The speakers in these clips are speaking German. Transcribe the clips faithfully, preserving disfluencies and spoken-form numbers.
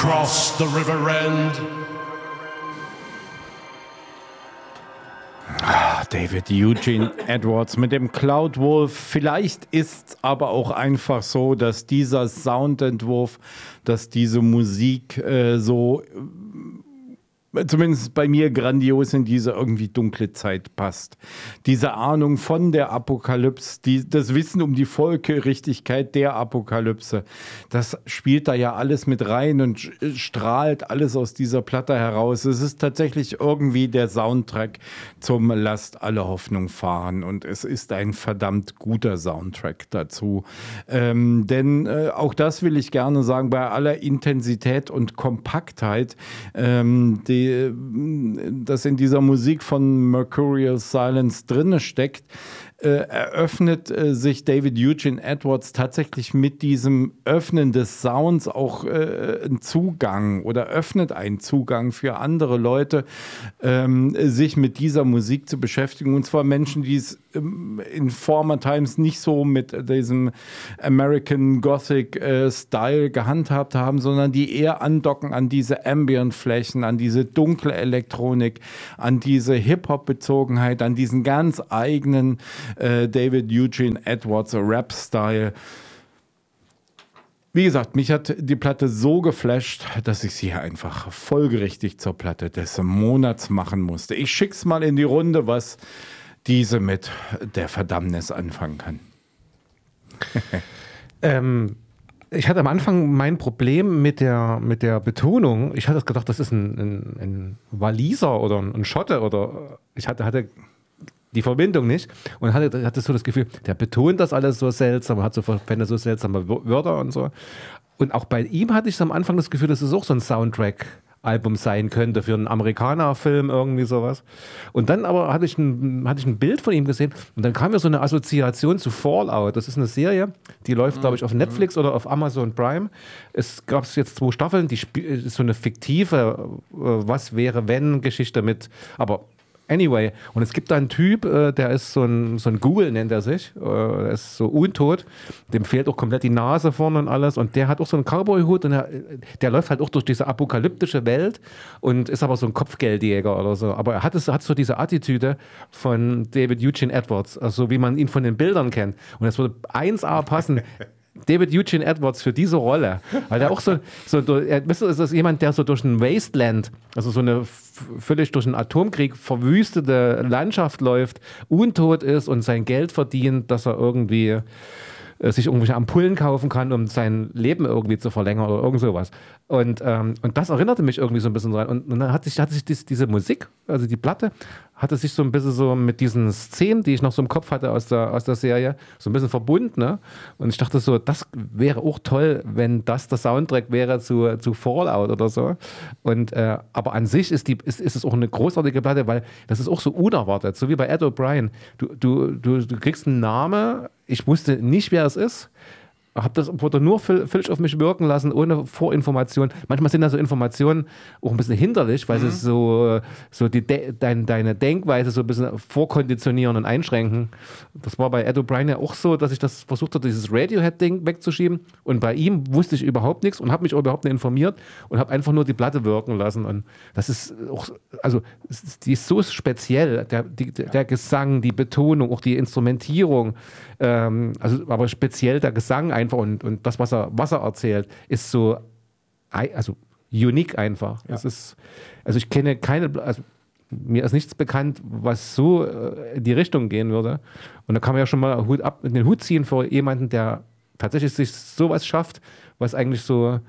across the river end. David Eugene Edwards mit dem Cloud Wolf. Vielleicht ist aber auch einfach so, dass dieser Soundentwurf, dass diese Musik äh, so äh, zumindest bei mir grandios in diese irgendwie dunkle Zeit passt. Diese Ahnung von der Apokalypse, die, das Wissen um die Folgerichtigkeit der Apokalypse, das spielt da ja alles mit rein und strahlt alles aus dieser Platte heraus. Es ist tatsächlich irgendwie der Soundtrack zum Lasst alle Hoffnung fahren und es ist ein verdammt guter Soundtrack dazu. Ähm, denn äh, auch das will ich gerne sagen, bei aller Intensität und Kompaktheit, ähm, die das in dieser Musik von Mercurial Silence drinne steckt, äh, eröffnet äh, sich David Eugene Edwards tatsächlich mit diesem Öffnen des Sounds auch äh, einen Zugang oder öffnet einen Zugang für andere Leute, ähm, sich mit dieser Musik zu beschäftigen. Und zwar Menschen, die es ähm, in former Times nicht so mit diesem American Gothic äh, Style gehandhabt haben, sondern die eher andocken an diese Ambient-Flächen, an diese dunkle Elektronik, an diese Hip-Hop-Bezogenheit, an diesen ganz eigenen äh, David Eugene Edwards Rap-Style. Wie gesagt, mich hat die Platte so geflasht, dass ich sie einfach folgerichtig zur Platte des Monats machen musste. Ich schick's mal in die Runde, was diese mit der Verdammnis anfangen kann. ähm, ich hatte am Anfang mein Problem mit der, mit der Betonung. Ich hatte gedacht, das ist ein, ein, ein Waliser oder ein, ein Schotte oder ich hatte, hatte die Verbindung nicht und hatte, hatte so das Gefühl, der betont das alles so seltsam, hat so verwendet so seltsame Wörter und so. Und auch bei ihm hatte ich am Anfang das Gefühl, dass es auch so ein Soundtrack-Album sein könnte für einen Amerikaner-Film, irgendwie sowas. Und dann aber hatte ich, ein, hatte ich ein Bild von ihm gesehen und dann kam mir so eine Assoziation zu Fallout. Das ist eine Serie, die läuft, glaube ich, auf Netflix oder auf Amazon Prime. Es gab jetzt zwei Staffeln, die ist so eine fiktive Was-wäre-wenn-Geschichte mit, aber anyway, und es gibt da einen Typ, äh, der ist so ein, so ein Google, nennt er sich, äh, der ist so untot, dem fehlt auch komplett die Nase vorne und alles und der hat auch so einen Cowboy-Hut und der, der läuft halt auch durch diese apokalyptische Welt und ist aber so ein Kopfgeldjäger oder so, aber er hat, es, hat so diese Attitüde von David Eugene Edwards, also wie man ihn von den Bildern kennt und das würde eins A passen. David Eugene Edwards für diese Rolle, weil der auch so, so er, weißt du, ist das jemand, der so durch ein Wasteland, also so eine f- völlig durch einen Atomkrieg verwüstete Landschaft läuft, untot ist und sein Geld verdient, dass er irgendwie äh, sich irgendwelche Ampullen kaufen kann, um sein Leben irgendwie zu verlängern oder irgend sowas. Und, ähm, und das erinnerte mich irgendwie so ein bisschen dran. Und, und dann hat sich, hat sich dies, diese Musik, also die Platte, hatte sich so ein bisschen so mit diesen Szenen, die ich noch so im Kopf hatte aus der, aus der Serie, so ein bisschen verbunden. Ne? Und ich dachte so, das wäre auch toll, wenn das der Soundtrack wäre zu, zu Fallout oder so. Und, äh, aber an sich ist, die, ist, ist es auch eine großartige Platte, weil das ist auch so unerwartet, so wie bei Ed O'Brien. Du, du, du, du kriegst einen Namen, ich wusste nicht, wer es ist. Habe das wurde nur völlig auf mich wirken lassen, ohne Vorinformation. Manchmal sind da so Informationen auch ein bisschen hinderlich, weil mhm. sie so, so die De- dein, deine Denkweise so ein bisschen vorkonditionieren und einschränken. Das war bei Ed O'Brien ja auch so, dass ich das versucht habe, dieses Radiohead-Ding wegzuschieben. Und bei ihm wusste ich überhaupt nichts und habe mich auch überhaupt nicht informiert und habe einfach nur die Platte wirken lassen. Und das ist auch, also die ist so speziell, der, die, der Gesang, die Betonung, auch die Instrumentierung, ähm, also aber speziell der Gesang einfach und, und das, was er, was er erzählt, ist so also unique einfach. Ja. Es ist, also ich kenne keine, also mir ist nichts bekannt, was so in die Richtung gehen würde. Und da kann man ja schon mal Hut ab, den Hut ziehen vor jemanden, der tatsächlich sich sowas schafft, was eigentlich so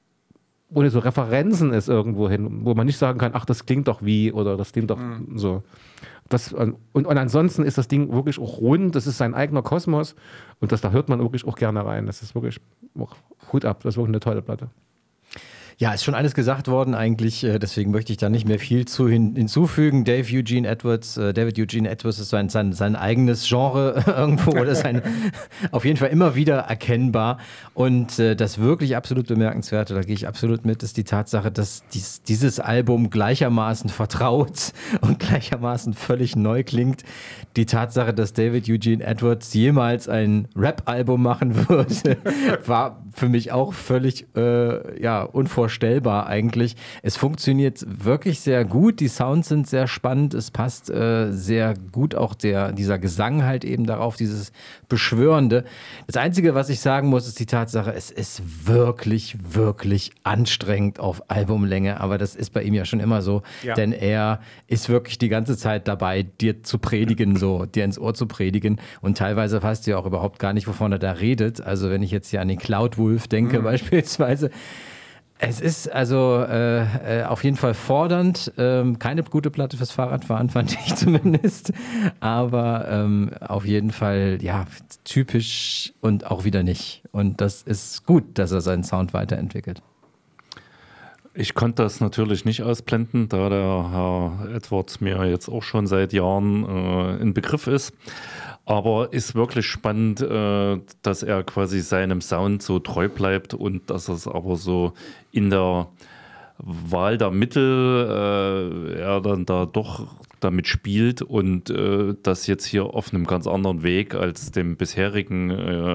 ohne so Referenzen ist irgendwo hin, wo man nicht sagen kann, ach, das klingt doch wie oder das klingt doch mhm. so. Das, und, und ansonsten ist das Ding wirklich auch rund, das ist sein eigener Kosmos und das, da hört man wirklich auch gerne rein. Das ist wirklich auch Hut ab, das ist wirklich eine tolle Platte. Ja, ist schon alles gesagt worden eigentlich, deswegen möchte ich da nicht mehr viel zu hin, hinzufügen. Dave Eugene Edwards, äh, David Eugene Edwards ist sein, sein, sein eigenes Genre irgendwo oder sein, auf jeden Fall immer wieder erkennbar. Und äh, das wirklich absolut Bemerkenswerte, da gehe ich absolut mit, ist die Tatsache, dass dies, dieses Album gleichermaßen vertraut und gleichermaßen völlig neu klingt. Die Tatsache, dass David Eugene Edwards jemals ein Rap-Album machen würde, war für mich auch völlig äh, ja, unvorstellbar. unvorstellbar eigentlich. Es funktioniert wirklich sehr gut, die Sounds sind sehr spannend, es passt äh, sehr gut auch der, dieser Gesang halt eben darauf, dieses Beschwörende. Das Einzige, was ich sagen muss, ist die Tatsache, es ist wirklich, wirklich anstrengend auf Albumlänge, aber das ist bei ihm ja schon immer so, Ja. denn er ist wirklich die ganze Zeit dabei, dir zu predigen, so, dir ins Ohr zu predigen und teilweise weißt du ja auch überhaupt gar nicht, wovon er da redet. Also wenn ich jetzt hier an den Cloudwolf denke, mhm. beispielsweise. Es ist also äh, äh, auf jeden Fall fordernd. Ähm, keine gute Platte fürs Fahrradfahren, fand ich zumindest. Aber ähm, auf jeden Fall, ja, typisch und auch wieder nicht. Und das ist gut, dass er seinen Sound weiterentwickelt. Ich konnte das natürlich nicht ausblenden, da der Herr Edwards mir jetzt auch schon seit Jahren äh, ein Begriff ist. Aber ist wirklich spannend, äh, dass er quasi seinem Sound so treu bleibt und dass es aber so in der Wahl der Mittel äh, er dann da doch damit spielt und äh, das jetzt hier auf einem ganz anderen Weg als dem bisherigen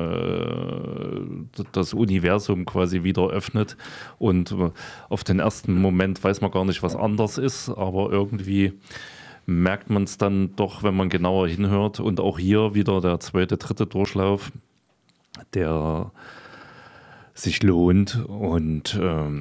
äh, das Universum quasi wieder öffnet und äh, auf den ersten Moment weiß man gar nicht, was anders ist, aber irgendwie merkt man es dann doch, wenn man genauer hinhört. Und auch hier wieder der zweite, dritte Durchlauf, der sich lohnt. Und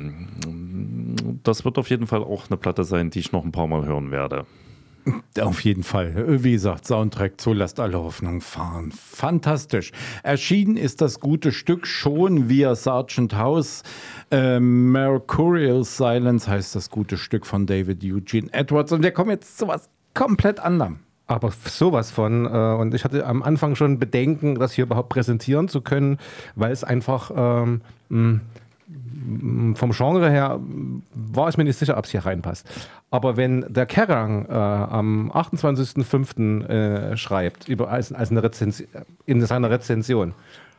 ähm, das wird auf jeden Fall auch eine Platte sein, die ich noch ein paar Mal hören werde. Auf jeden Fall. Wie gesagt, Soundtrack zu Lasst alle Hoffnung fahren. Fantastisch. Erschienen ist das gute Stück schon via Sergeant House. Äh, Mercurial Silence heißt das gute Stück von David Eugene Edwards. Und wir kommen jetzt zu was komplett anderem. Aber sowas von. Äh, und ich hatte am Anfang schon Bedenken, das hier überhaupt präsentieren zu können, weil es einfach ähm, mh, vom Genre her war ich mir nicht sicher, ob es hier reinpasst. Aber wenn der Kerrang äh, am achtundzwanzigsten fünften äh, schreibt, über, als, als eine Rezension, in seiner Rezension,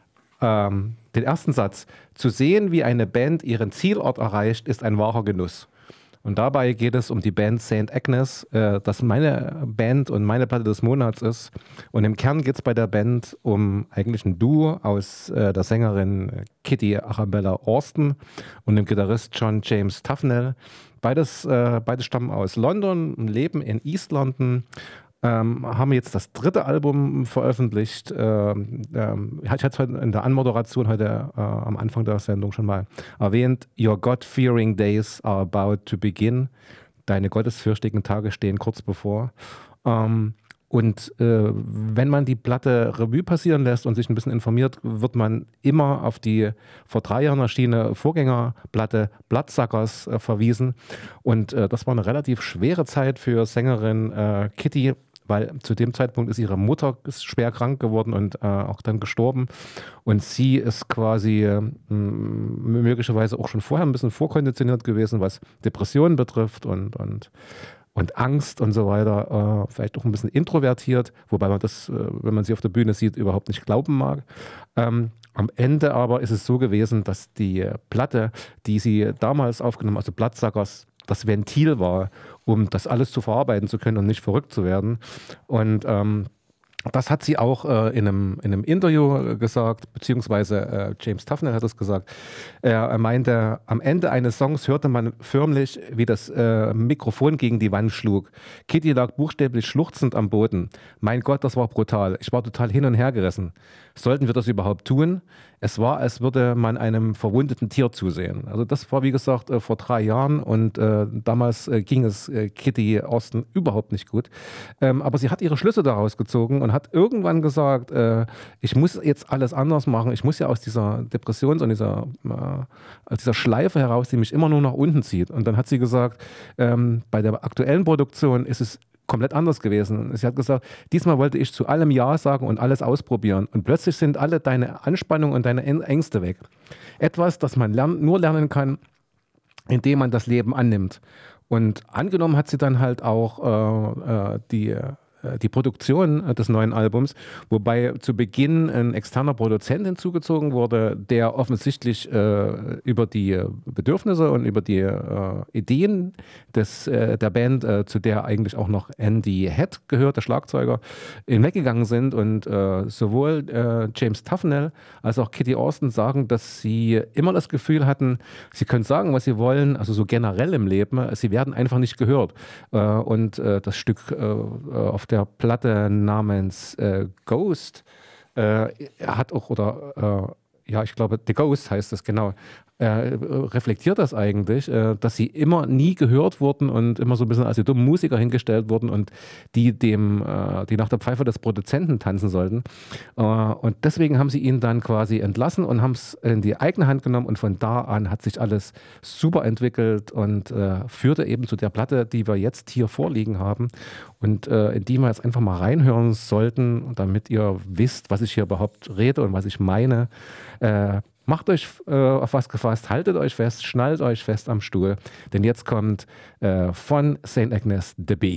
ähm, den ersten Satz: Zu sehen, wie eine Band ihren Zielort erreicht, ist ein wahrer Genuss. Und dabei geht es um die Band Saint Agnes, äh, das meine Band und meine Platte des Monats ist. Und im Kern geht es bei der Band um eigentlich ein Duo aus äh, der Sängerin Kitty Arabella Austin und dem Gitarrist John James Tufnell. Beides, äh, beide stammen aus London, leben in East London. Ähm, haben jetzt das dritte Album veröffentlicht. Ähm, ähm, ich hatte es heute in der Anmoderation heute äh, am Anfang der Sendung schon mal erwähnt. Your God-fearing days are about to begin. Deine gottesfürchtigen Tage stehen kurz bevor. Ähm, und äh, wenn man die Platte Revue passieren lässt und sich ein bisschen informiert, wird man immer auf die vor drei Jahren erschienene Vorgängerplatte Bloodsuckers äh, verwiesen. Und äh, das war eine relativ schwere Zeit für Sängerin äh, Kitty, weil zu dem Zeitpunkt ist ihre Mutter schwer krank geworden und äh, auch dann gestorben. Und sie ist quasi äh, möglicherweise auch schon vorher ein bisschen vorkonditioniert gewesen, was Depressionen betrifft und, und, und Angst und so weiter. Äh, vielleicht auch ein bisschen introvertiert, wobei man das, äh, wenn man sie auf der Bühne sieht, überhaupt nicht glauben mag. Ähm, Am Ende aber ist es so gewesen, dass die Platte, die sie damals aufgenommen, also Bloodsuckers, das Ventil war, um das alles zu verarbeiten zu können und nicht verrückt zu werden. Und ähm, das hat sie auch äh, in, einem, in einem Interview gesagt, beziehungsweise äh, James Tufnell hat es gesagt. Er, er meinte, am Ende eines Songs hörte man förmlich, wie das äh, Mikrofon gegen die Wand schlug. Kitty lag buchstäblich schluchzend am Boden. Mein Gott, das war brutal. Ich war total hin und her gerissen. Sollten wir das überhaupt tun? Es war, als würde man einem verwundeten Tier zusehen. Also das war, wie gesagt, äh, vor drei Jahren und äh, damals äh, ging es äh, Kitty Austin überhaupt nicht gut. Ähm, aber sie hat ihre Schlüsse daraus gezogen und hat irgendwann gesagt, äh, ich muss jetzt alles anders machen. Ich muss ja aus dieser Depressions- und dieser, äh, aus dieser Schleife heraus, die mich immer nur nach unten zieht. Und dann hat sie gesagt, ähm, bei der aktuellen Produktion ist es komplett anders gewesen. Sie hat gesagt, diesmal wollte ich zu allem Ja sagen und alles ausprobieren. Und plötzlich sind alle deine Anspannungen und deine Ängste weg. Etwas, das man lern- nur lernen kann, indem man das Leben annimmt. Und angenommen hat sie dann halt auch äh, äh, die die Produktion des neuen Albums, wobei zu Beginn ein externer Produzent hinzugezogen wurde, der offensichtlich äh, über die Bedürfnisse und über die äh, Ideen des, äh, der Band, äh, zu der eigentlich auch noch Andy Head gehört, der Schlagzeuger, hinweggegangen sind und äh, sowohl äh, James Tufnell als auch Kitty Austin sagen, dass sie immer das Gefühl hatten, sie können sagen, was sie wollen, also so generell im Leben, sie werden einfach nicht gehört. Äh, und äh, das Stück äh, auf der Platte namens äh, Ghost äh, hat auch, oder äh, ja, ich glaube, The Ghost heißt es genau, äh, reflektiert das eigentlich, äh, dass sie immer nie gehört wurden und immer so ein bisschen als die dummen Musiker hingestellt wurden und die dem, äh, die nach der Pfeife des Produzenten tanzen sollten. Äh, und deswegen haben sie ihn dann quasi entlassen und haben es in die eigene Hand genommen und von da an hat sich alles super entwickelt und äh, führte eben zu der Platte, die wir jetzt hier vorliegen haben und äh, in die wir jetzt einfach mal reinhören sollten, damit ihr wisst, was ich hier überhaupt rede und was ich meine. Äh, Macht euch äh, auf was gefasst, haltet euch fest, schnallt euch fest am Stuhl, denn jetzt kommt äh, von Saint Agnes The Bee.